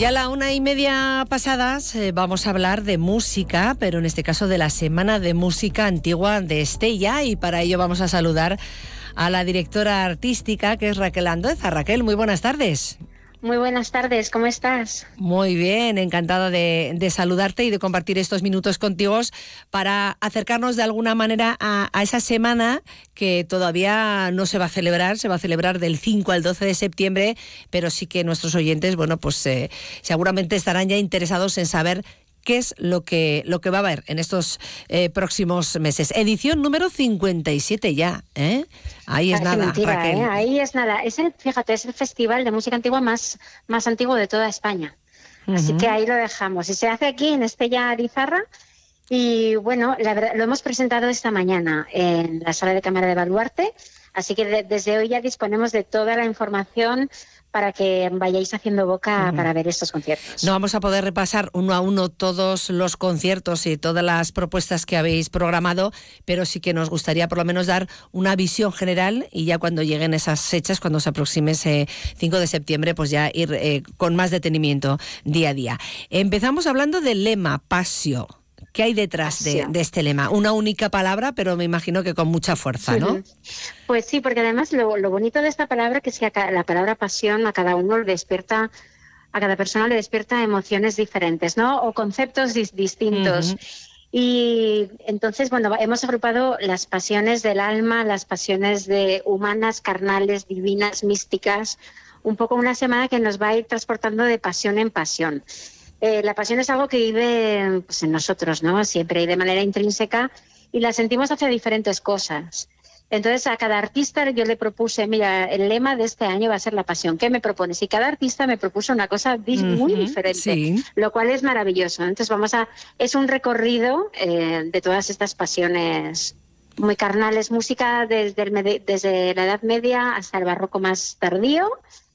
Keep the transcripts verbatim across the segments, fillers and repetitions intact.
Ya a la una y media pasadas eh, vamos a hablar de música, pero en este caso de la Semana de Música Antigua de Estella, y para ello vamos a saludar a la directora artística, que es Raquel Andueza. Raquel, muy buenas tardes. Muy buenas tardes, ¿cómo estás? Muy bien, encantada de, de saludarte y de compartir estos minutos contigo para acercarnos de alguna manera a, a esa semana que todavía no se va a celebrar, se va a celebrar del cinco al doce de septiembre, pero sí que nuestros oyentes, bueno, pues eh, seguramente estarán ya interesados en saber qué es lo que, lo que va a haber en estos eh, próximos meses. Edición número cincuenta y siete ya, ¿eh? Ahí es Parece nada, mentira, Raquel. ¿eh? Ahí es nada. Es el, fíjate, es el festival de música antigua más, más antiguo de toda España. Uh-huh. Así que ahí lo dejamos. Y se hace aquí en Estella Arizarra. Y bueno, la verdad, lo hemos presentado esta mañana en la sala de cámara de Baluarte. Así que de, desde hoy ya disponemos de toda la información para que vayáis haciendo boca uh-huh. para ver estos conciertos. No vamos a poder repasar uno a uno todos los conciertos y todas las propuestas que habéis programado, pero sí que nos gustaría por lo menos dar una visión general, y ya cuando lleguen esas fechas, cuando se aproxime ese cinco de septiembre, pues ya ir eh, con más detenimiento día a día. Empezamos hablando del lema Passio. ¿Qué hay detrás de, de este lema? Una única palabra, pero me imagino que con mucha fuerza, ¿no? Pues sí, porque además lo, lo bonito de esta palabra que es que a, la palabra pasión a cada uno le despierta, a cada persona le despierta emociones diferentes, ¿no? O conceptos dis, distintos. Uh-huh. Y entonces, bueno, hemos agrupado las pasiones del alma, las pasiones de humanas, carnales, divinas, místicas, un poco una semana que nos va a ir transportando de pasión en pasión. Eh, la pasión es algo que vive pues, en nosotros, ¿no? Siempre y de manera intrínseca, y la sentimos hacia diferentes cosas. Entonces, a cada artista yo le propuse, mira, el lema de este año va a ser la pasión. ¿Qué me propones? Y cada artista me propuso una cosa di- uh-huh, muy diferente, sí. Lo cual es maravilloso. Entonces, vamos a, es un recorrido eh, de todas estas pasiones muy carnales, música desde, el, desde la Edad Media hasta el barroco más tardío.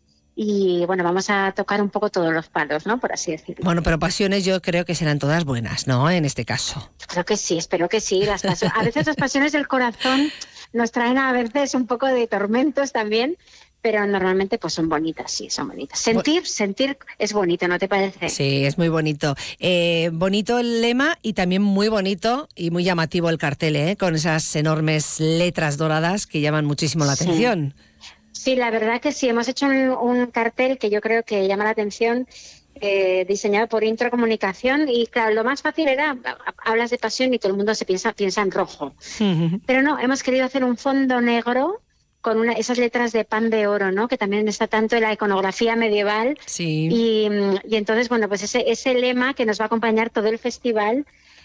Y bueno, vamos a tocar un poco todos los palos, ¿no? Por así decirlo. Bueno, pero pasiones yo creo que serán todas buenas, ¿no? En este caso. Creo que sí, espero que sí. Las paso- a veces las pasiones del corazón nos traen a veces un poco de tormentos también, pero normalmente pues son bonitas, sí, son bonitas. Sentir, sentir es bonito, ¿no te parece? Sí, es muy bonito. Eh, bonito el lema y también muy bonito y muy llamativo el cartel, ¿eh? Con esas enormes letras doradas que llaman muchísimo la atención. Sí. Sí, la verdad que sí. Hemos hecho un, un cartel que yo creo que llama la atención, eh, diseñado por Intro Comunicación. Y claro, lo más fácil era, hablas de pasión y todo el mundo se piensa, piensa en rojo. Uh-huh. Pero no, hemos querido hacer un fondo negro con una, esas letras de pan de oro, ¿no? Que también está tanto en la iconografía medieval. Sí. Y, y entonces, bueno, pues ese, ese lema que nos va a acompañar todo el festival,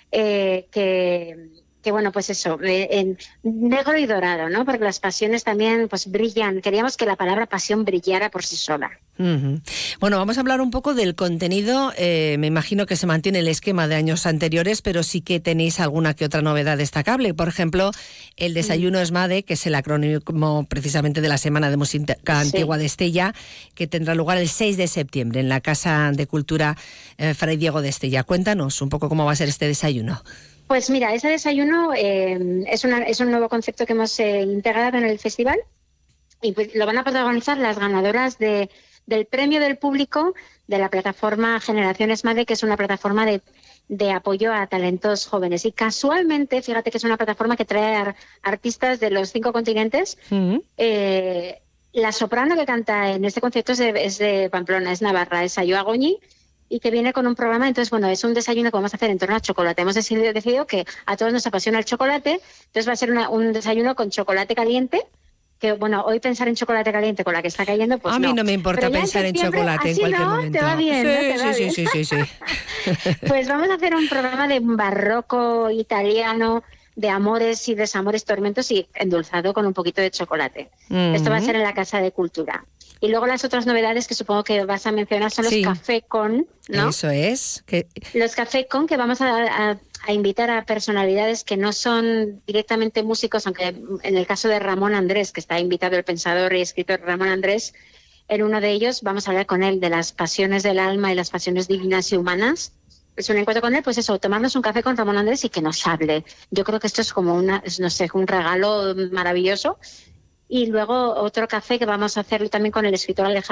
eh, que... que bueno, pues eso, en negro y dorado, ¿no? Porque las pasiones también pues brillan. Queríamos que la palabra pasión brillara por sí sola. Uh-huh. Bueno, vamos a hablar un poco del contenido. Eh, me imagino que se mantiene el esquema de años anteriores, pero sí que tenéis alguna que otra novedad destacable. Por ejemplo, el desayuno uh-huh. ESMADE, que es el acrónimo precisamente de la Semana de Música Antigua sí. de Estella, que tendrá lugar el seis de septiembre en la Casa de Cultura eh, Fray Diego de Estella. Cuéntanos un poco cómo va a ser este desayuno. Pues mira, ese desayuno eh, es, una, es un nuevo concepto que hemos eh, integrado en el festival, y pues lo van a protagonizar las ganadoras de, del premio del público de la plataforma Generación ESMADE, que es una plataforma de, de apoyo a talentos jóvenes. Y casualmente, fíjate que es una plataforma que trae a artistas de los cinco continentes. Uh-huh. Eh, la soprano que canta en este concierto es de, es de Pamplona, es navarra, es Ayoa Goñi, y que viene con un programa. Entonces, bueno, es un desayuno que vamos a hacer en torno al chocolate. Hemos decidido, decidido que a todos nos apasiona el chocolate, entonces va a ser una, un desayuno con chocolate caliente, que bueno, hoy pensar en chocolate caliente con la que está cayendo, pues a mí no, no me importa pensar en, en chocolate en cualquier no, momento. ¿Te va bien? Sí, ¿no? ¿Te va sí, bien? sí, sí, sí, sí. Pues vamos a hacer un programa de barroco italiano, de amores y desamores, tormentos, y endulzado con un poquito de chocolate. Uh-huh. Esto va a ser en la Casa de Cultura. Y luego las otras novedades que supongo que vas a mencionar son sí. los café con, ¿no? Eso es. Que... Los café con, que vamos a, a, a invitar a personalidades que no son directamente músicos, aunque en el caso de Ramón Andrés, que está invitado, el pensador y escritor Ramón Andrés, en uno de ellos vamos a hablar con él de las pasiones del alma y las pasiones divinas y humanas. Es un encuentro con él, pues eso, tomarnos un café con Ramón Andrés y que nos hable. Yo creo que esto es como una, no sé, un regalo maravilloso. Y luego otro café que vamos a hacerlo también con el escritor Alejandro